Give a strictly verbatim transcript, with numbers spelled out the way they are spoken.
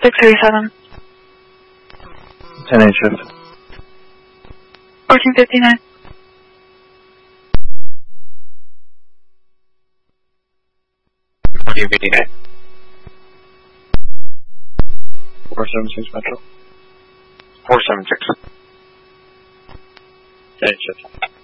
six thirty-seven. ten eight shift. fourteen fifty-nine. fourteen fifty-nine. four seven six Metro. four seven six. ten eight shift.